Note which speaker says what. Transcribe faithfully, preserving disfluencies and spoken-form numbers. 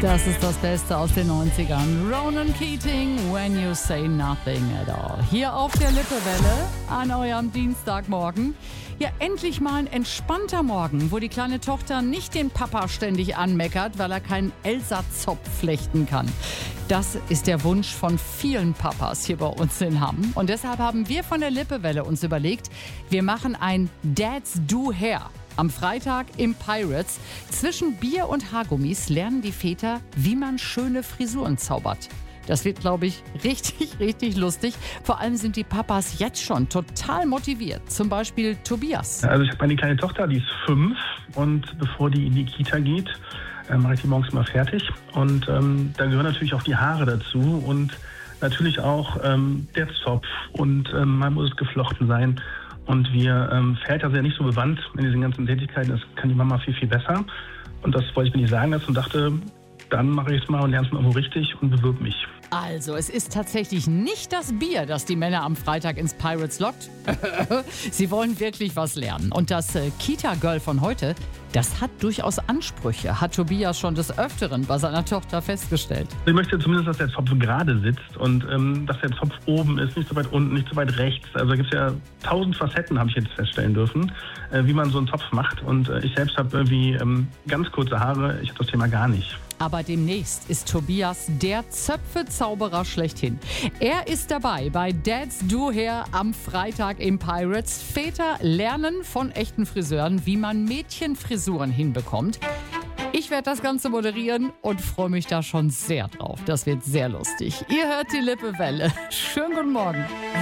Speaker 1: Das ist das Beste aus den neunzigern. Ronan Keating, When You Say Nothing at All. Hier auf der Lippewelle an eurem Dienstagmorgen. Ja, endlich mal ein entspannter Morgen, wo die kleine Tochter nicht den Papa ständig anmeckert, weil er keinen Elsa-Zopf flechten kann. Das ist der Wunsch von vielen Papas hier bei uns in Hamm. Und deshalb haben wir von der Lippewelle uns überlegt, wir machen ein Dad's Do Hair. Am Freitag im Pirates. Zwischen Bier und Haargummis lernen die Väter, wie man schöne Frisuren zaubert. Das wird, glaube ich, richtig, richtig lustig. Vor allem sind die Papas jetzt schon total motiviert. Zum Beispiel Tobias.
Speaker 2: Also ich habe meine kleine Tochter, die ist fünf. Und bevor die in die Kita geht, äh, mache ich die morgens mal fertig. Und ähm, da gehören natürlich auch die Haare dazu. Und natürlich auch ähm, der Zopf. Und ähm, mal muss es geflochten sein. Und wir ähm, Väter sind ja nicht so bewandt in diesen ganzen Tätigkeiten. Das kann die Mama viel, viel besser. Und das wollte ich mir nicht sagen lassen und dachte, dann mache ich es mal und lerne es mal irgendwo richtig und bewirb mich.
Speaker 1: Also, es ist tatsächlich nicht das Bier, das die Männer am Freitag ins Pirates lockt. Sie wollen wirklich was lernen. Und das äh, Kita-Girl von heute, das hat durchaus Ansprüche, hat Tobias schon des Öfteren bei seiner Tochter festgestellt.
Speaker 2: Ich möchte zumindest, dass der Zopf gerade sitzt und ähm, dass der Zopf oben ist, nicht so weit unten, nicht so weit rechts. Also da gibt es ja tausend Facetten, habe ich jetzt feststellen dürfen, äh, wie man so einen Zopf macht. Und äh, ich selbst habe irgendwie ähm, ganz kurze Haare, ich habe das Thema gar nicht.
Speaker 1: Aber demnächst ist Tobias der Zöpfezauberer schlechthin. Er ist dabei bei Dad's Do Hair am Freitag im Pirates. Väter lernen von echten Friseuren, wie man Mädchenfrisuren hinbekommt. Ich werde das Ganze moderieren und freue mich da schon sehr drauf. Das wird sehr lustig. Ihr hört die Lippewelle. Schönen guten Morgen.